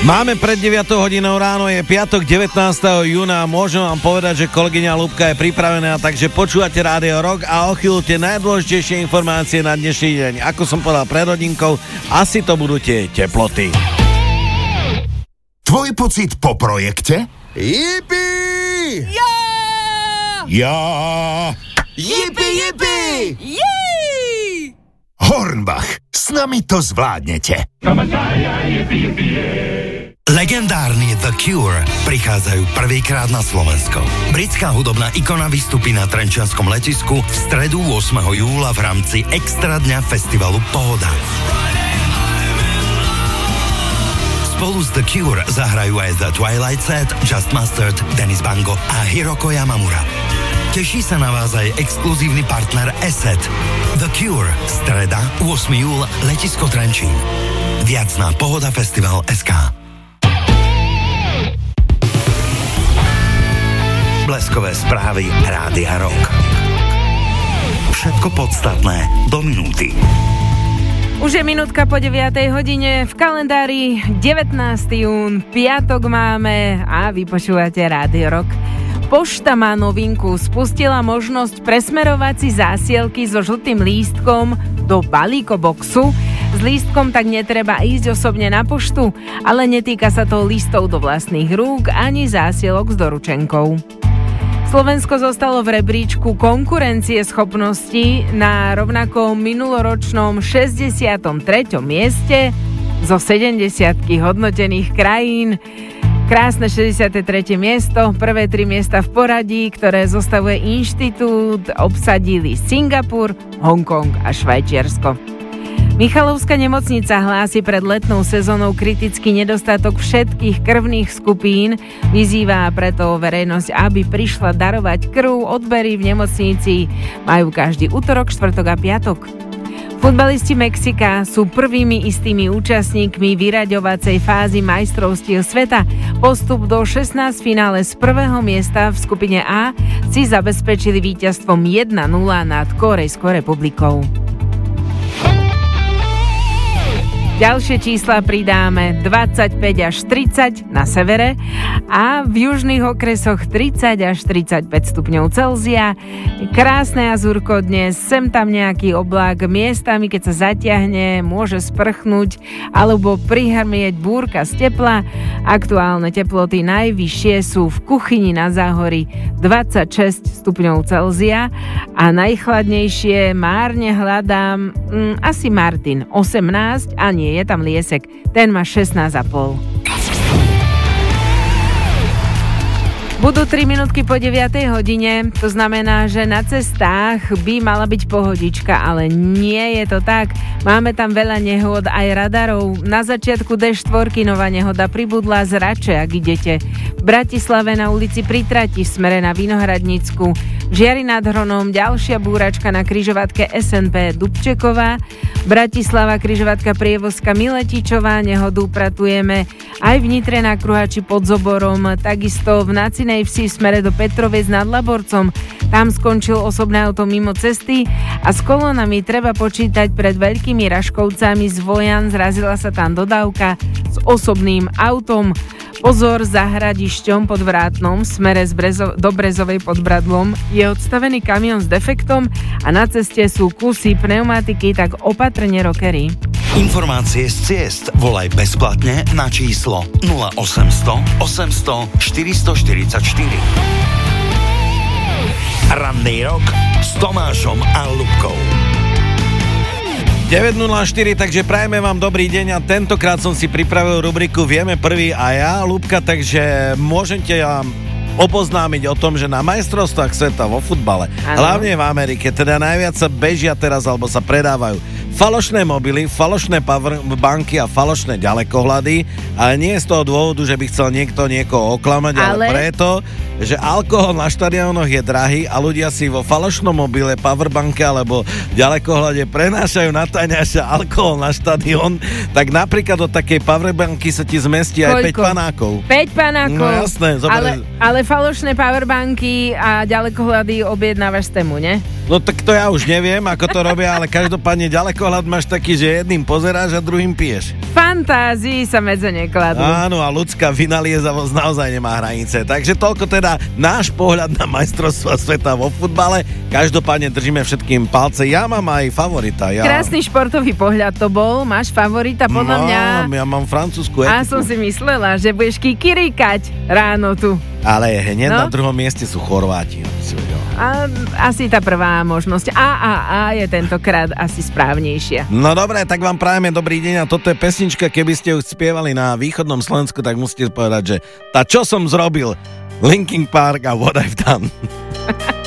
Máme pred 9 hodinou ráno, je piatok 19. júna a môžem vám povedať, že kolegyňa Ľubka je pripravená, takže počúvate Rádio Rock a o chvíľu tie najdôležitejšie informácie na dnešný deň. Ako som povedal pred hodinkou, asi to budú tie teploty. Tvoj pocit po projekte? Jipi! Ja! Ja! Jipi, jipi! Jej! Hornbach, s nami to zvládnete. Legendárni The Cure prichádzajú prvýkrát na Slovensko. Britská hudobná ikona vystupí na trenčianskom letisku v stredu 8. júla v rámci extra dňa festivalu Pohoda. Spolu s The Cure zahrajú aj The Twilight Set, Just Mustard, Dennis Bango a Hiroko Yamamura. Teší sa na vás aj exkluzívny partner Asset. The Cure, streda, 8. júl, letisko Trenčín. Viac na pohodafestival.sk. Bleskové správy Rádia Rock. Všetko podstatné do minúty. Už je minútka po 9. hodine, v kalendári 19. jún, piatok máme a vy počúvate Rádio Rock. Pošta má novinku, spustila možnosť presmerovať si zásielky so žltým lístkom do balíkoboxu. S lístkom tak netreba ísť osobne na poštu, ale netýka sa to listov do vlastných rúk ani zásielok s doručenkou. Slovensko zostalo v rebríčku konkurencie schopností na rovnakom minuloročnom 63. mieste zo 70 hodnotených krajín. Krásne 63. miesto, prvé 3 miesta v poradí, ktoré zostavuje inštitút, obsadili Singapur, Hongkong a Švajčiarsko. Michalovská nemocnica hlási pred letnou sezónou kritický nedostatok všetkých krvných skupín. Vyzýva preto verejnosť, aby prišla darovať krv. Odbery v nemocnici majú každý utorok, štvrtok a piatok. Futbalisti Mexika sú prvými istými účastníkmi vyraďovacej fázy majstrovstiev sveta. Postup do 16 finále z prvého miesta v skupine A si zabezpečili víťazstvom 1-0 nad Kórejskou republikou. Ďalšie čísla pridáme 25 až 30 na severe a v južných okresoch 30 až 35 stupňov Celzia. Krásne azúrko dnes, sem tam nejaký oblak, miestami keď sa zatiahne, môže sprchnúť alebo prihrmieť búrka z tepla. Aktuálne teploty najvyššie sú v Kuchyni na Záhori 26 stupňov Celzia a najchladnejšie márne hľadám asi Martin 18 a nie, je tam Liesek, ten má 16,5. Budú 3 minútky po 9 hodine, to znamená, že na cestách by mala byť pohodička, ale nie je to tak. Máme tam veľa nehôd aj radarov. Na začiatku D4 nová nehoda pribudla z Rače, ak idete. V Bratislave na ulici Pri Trati v smere na Vinohradnícku. Žiari nad Hronom, ďalšia búračka na križovatke SNP Dubčeková. Bratislava, križovatka Prievozka Miletičová, nehodu upratujeme aj v Nitre na Kruhači pod Zoborom, takisto v Nacinej Vsi v smere do Petroviec nad Laborcom. Tam skončil osobné auto mimo cesty a s kolónami treba počítať pred Veľkými Raškovcami z Vojan, zrazila sa tam dodávka s osobným autom. Pozor, za Hradišťom pod Vrátnom v smere do Brezovej pod Bradlom je odstavený kamión s defektom a na ceste sú kusy pneumatiky, tak opatrne rockery. Informácie z ciest volaj bezplatne na číslo 0800 800 444. Ranný rok s Tomášom a Ľubkou. 9.04, takže prajeme vám dobrý deň a tentokrát som si pripravil rubriku Vieme prvý a ja, Ľubka, takže môžete vám oboznámiť o tom, že na majstrovstvách sveta vo futbale, hlavne v Amerike, teda najviac sa bežia teraz alebo sa predávajú falošné mobily, falošné powerbanky a falošné ďalekohľady, ale nie z toho dôvodu, že by chcel niekto niekoho oklamať, ale preto, že alkohol na štadiónoch je drahý a ľudia si vo falošnom mobile, powerbanke alebo ďalekohľade prenášajú na taňaša alkohol na štadión, tak napríklad do takej powerbanky sa ti zmestí aj 5 panákov. 5 panákov? No jasné. Ale falošné powerbanky a ďalekohľady objednávaš z Temu, ne? No tak to ja už neviem, ako to robia, ale každopádne ďalekohľad máš taký, že jedným pozeráš a druhým piješ. Fantázii sa medze nekladú. Áno, a ľudská vynaliezavosť naozaj nemá hranice. Takže toľko teda náš pohľad na majstrovstvá sveta vo futbale. Každopádne držíme všetkým palce. Ja mám aj favorita. Krásny športový pohľad to bol. Máš favorita podľa mňa? Ja mám francúzsku ekipu. A som si myslela, že budeš kikirikať ráno tu. Ale hneď na druhom mieste sú Chorváti. A asi tá prvá možnosť. A je tentokrát asi správnejšia. No dobre, tak vám prajeme dobrý deň a toto je pesnička, keby ste ju spievali na východnom Slovensku, tak musíte povedať, že tá čo som zrobil, Linkin Park a What I've Done.